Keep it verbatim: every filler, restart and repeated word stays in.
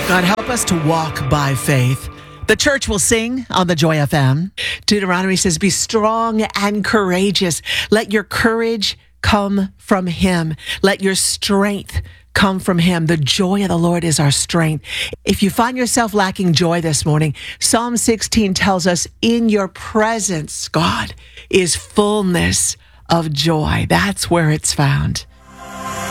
God, help us to walk by faith. The church will sing on the Joy F M. Deuteronomy says, be strong and courageous. Let your courage come from him. Let your strength come from him. The joy of the Lord is our strength. If you find yourself lacking joy this morning, Psalm sixteen tells us, in your presence, God, is fullness of joy. That's where it's found.